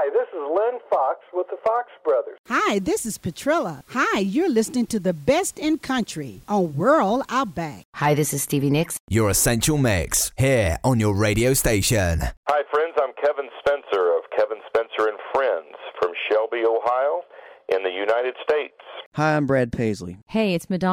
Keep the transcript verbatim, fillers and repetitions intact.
Hi, this is Len Fox with the Fox Brothers. Hi, this is Petrilla. Hi, you're listening to the best in country on Whirl Outback. Hi, this is Stevie Nicks. Your Essential Mix, here on your radio station. Hi, friends. I'm Kevin Spencer of Kevin Spencer and Friends from Shelby, Ohio, in the United States. Hi, I'm Brad Paisley. Hey, it's Madonna.